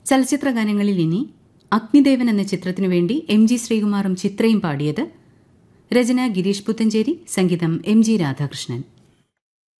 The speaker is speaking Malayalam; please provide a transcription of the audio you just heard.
ചലച്ചിത്ര ഗാനങ്ങളിൽ ഇനി അഗ്നിദേവൻ എന്ന ചിത്രത്തിനു വേണ്ടി MG ശ്രീകുമാറും ചിത്രയും പാടിയത്. രചന ഗിരീഷ് പുത്തഞ്ചേരി, സംഗീതം MG രാധാകൃഷ്ണൻ.